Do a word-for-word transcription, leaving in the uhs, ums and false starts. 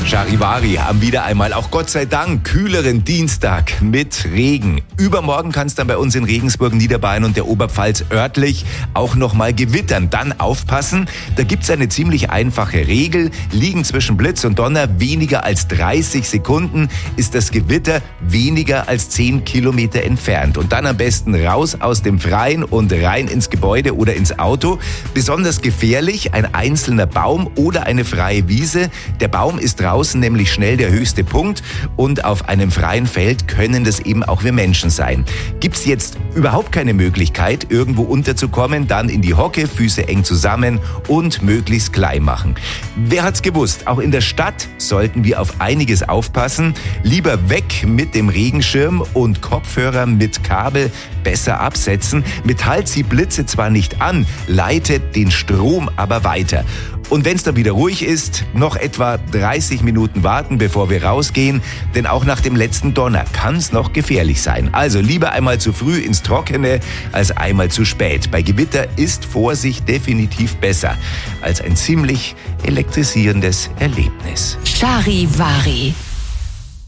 Charivari haben wieder einmal, auch Gott sei Dank, kühleren Dienstag mit Regen. Übermorgen kann es dann bei uns in Regensburg, Niederbayern und der Oberpfalz örtlich auch nochmal gewittern. Dann aufpassen, da gibt's eine ziemlich einfache Regel. Liegen zwischen Blitz und Donner weniger als dreißig Sekunden, ist das Gewitter weniger als zehn Kilometer entfernt. Und dann am besten raus aus dem Freien und rein ins Gebäude oder ins Auto. Besonders gefährlich ein einzelner Baum oder eine freie Wiese. Der Baum ist draußen nämlich schnell der höchste Punkt und auf einem freien Feld können das eben auch wir Menschen sein. Gibt's jetzt überhaupt keine Möglichkeit, irgendwo unterzukommen, dann in die Hocke, Füße eng zusammen und möglichst klein machen. Wer hat's gewusst? Auch in der Stadt sollten wir auf einiges aufpassen. Lieber weg mit dem Regenschirm und Kopfhörer mit Kabel besser absetzen. Metall zieht Blitze zwar nicht an, leitet den Strom aber weiter. Und wenn es dann wieder ruhig ist, noch etwa dreißig Minuten warten, bevor wir rausgehen, denn auch nach dem letzten Donner kann es noch gefährlich sein. Also lieber einmal zu früh ins Trockene als einmal zu spät. Bei Gewitter ist Vorsicht definitiv besser als ein ziemlich elektrisierendes Erlebnis. Charivari.